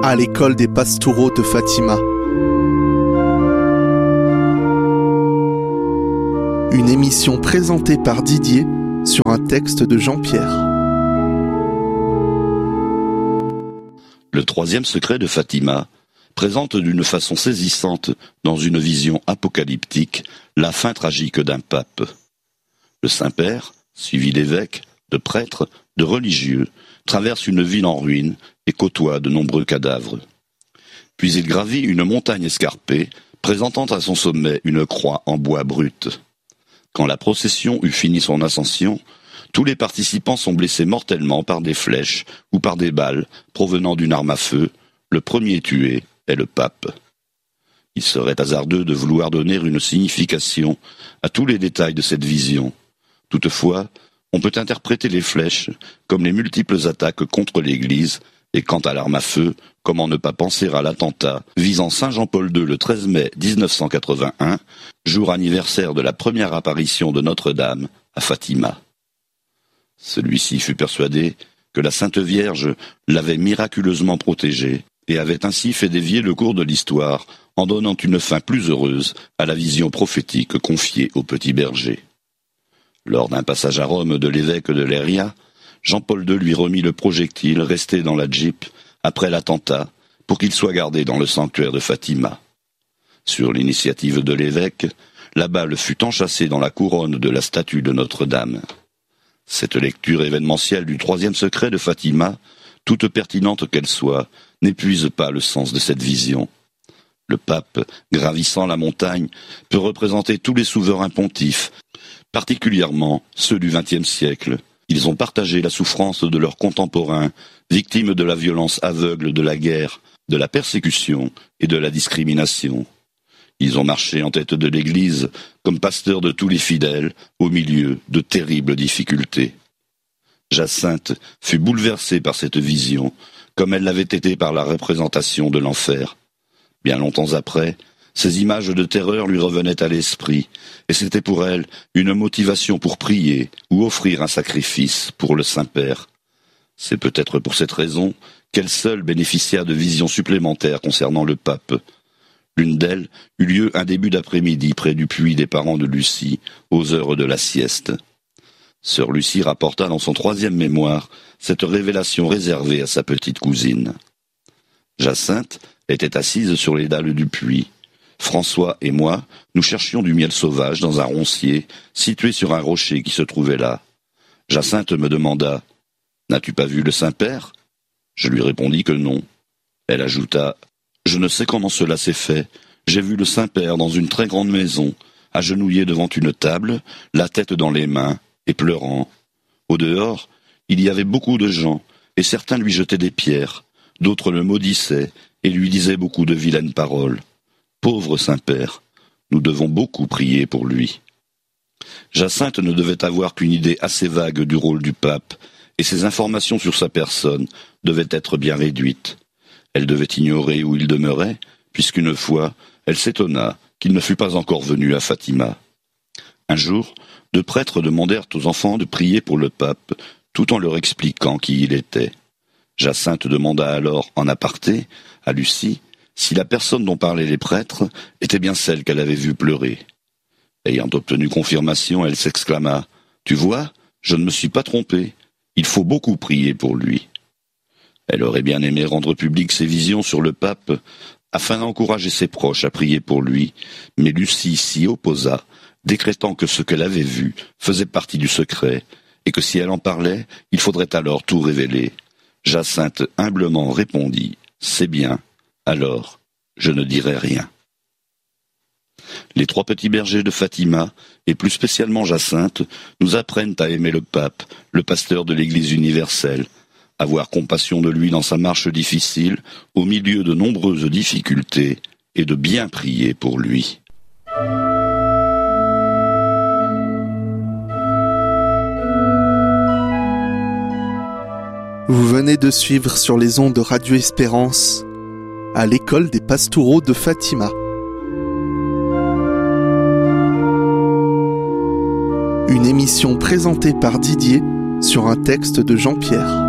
à l'école des Pastoureaux de Fatima. Une émission présentée par Didier sur un texte de Jean-Pierre. Le troisième secret de Fatima présente d'une façon saisissante, dans une vision apocalyptique, la fin tragique d'un pape. Le Saint-Père, suivi d'évêques, de prêtres, de religieux, traverse une ville en ruine et côtoie de nombreux cadavres. Puis il gravit une montagne escarpée, présentant à son sommet une croix en bois brut. Quand la procession eut fini son ascension, tous les participants sont blessés mortellement par des flèches ou par des balles provenant d'une arme à feu. Le premier tué est le pape. Il serait hasardeux de vouloir donner une signification à tous les détails de cette vision. Toutefois, on peut interpréter les flèches comme les multiples attaques contre l'Église, et quant à l'arme à feu, comment ne pas penser à l'attentat visant Saint Jean-Paul II le 13 mai 1981, jour anniversaire de la première apparition de Notre-Dame à Fatima. Celui-ci fut persuadé que la Sainte Vierge l'avait miraculeusement protégé et avait ainsi fait dévier le cours de l'histoire en donnant une fin plus heureuse à la vision prophétique confiée au petit berger. Lors d'un passage à Rome de l'évêque de Leiria, Jean-Paul II lui remit le projectile resté dans la Jeep après l'attentat pour qu'il soit gardé dans le sanctuaire de Fatima. Sur l'initiative de l'évêque, la balle fut enchâssée dans la couronne de la statue de Notre-Dame. Cette lecture événementielle du troisième secret de Fatima, toute pertinente qu'elle soit, n'épuise pas le sens de cette vision. Le pape, gravissant la montagne, peut représenter tous les souverains pontifes, particulièrement ceux du XXe siècle. Ils ont partagé la souffrance de leurs contemporains, victimes de la violence aveugle de la guerre, de la persécution et de la discrimination. Ils ont marché en tête de l'Église comme pasteurs de tous les fidèles, au milieu de terribles difficultés. Jacinthe fut bouleversée par cette vision, comme elle l'avait été par la représentation de l'enfer. Bien longtemps après, ces images de terreur lui revenaient à l'esprit, et c'était pour elle une motivation pour prier ou offrir un sacrifice pour le Saint-Père. C'est peut-être pour cette raison qu'elle seule bénéficia de visions supplémentaires concernant le pape. L'une d'elles eut lieu un début d'après-midi près du puits des parents de Lucie, aux heures de la sieste. Sœur Lucie rapporta dans son troisième mémoire cette révélation réservée à sa petite cousine. Jacinthe était assise sur les dalles du puits. François et moi, nous cherchions du miel sauvage dans un roncier situé sur un rocher qui se trouvait là. Jacinthe me demanda « N'as-tu pas vu le Saint-Père » Je lui répondis que non. Elle ajouta « Je ne sais comment cela s'est fait. J'ai vu le Saint-Père dans une très grande maison, agenouillé devant une table, la tête dans les mains, et pleurant. Au dehors, il y avait beaucoup de gens, et certains lui jetaient des pierres, d'autres le maudissaient et lui disaient beaucoup de vilaines paroles. Pauvre Saint-Père, nous devons beaucoup prier pour lui. » Jacinthe ne devait avoir qu'une idée assez vague du rôle du pape, et ses informations sur sa personne devaient être bien réduites. Elle devait ignorer où il demeurait, puisqu'une fois, elle s'étonna qu'il ne fût pas encore venu à Fatima. Un jour, deux prêtres demandèrent aux enfants de prier pour le pape, tout en leur expliquant qui il était. Jacinthe demanda alors, en aparté, à Lucie, si la personne dont parlaient les prêtres était bien celle qu'elle avait vue pleurer. Ayant obtenu confirmation, elle s'exclama « Tu vois, je ne me suis pas trompée. Il faut beaucoup prier pour lui. » Elle aurait bien aimé rendre publiques ses visions sur le pape, afin d'encourager ses proches à prier pour lui, mais Lucie s'y opposa, décrétant que ce qu'elle avait vu faisait partie du secret, et que si elle en parlait, il faudrait alors tout révéler. Jacinthe humblement répondit « C'est bien, alors je ne dirai rien. » Les trois petits bergers de Fatima, et plus spécialement Jacinthe, nous apprennent à aimer le pape, le pasteur de l'Église universelle, avoir compassion de lui dans sa marche difficile, au milieu de nombreuses difficultés, et de bien prier pour lui. Vous venez de suivre sur les ondes de Radio Espérance, à l'école des Pastoureaux de Fatima. Une émission présentée par Didier sur un texte de Jean-Pierre.